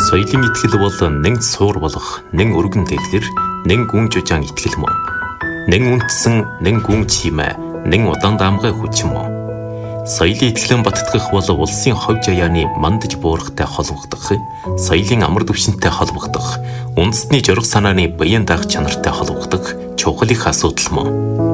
Соёлын итгэл бол нэг суур болох, нэг өргөн дэглэр, нэг гүн жужаан итгэл мөн. Нэг үндэсэн, нэг гүн чимээ, нэг удаан даамгай хүч мөн. Соёлын итгэлэн баттгах бол улсын ховж аяаны мандаж буурахтай холбогдох, соёлын амар түвшинтэй холбогдох, үндэсний жорох санааны баян даах чанартай холбогдох чухал их асуудал мөн.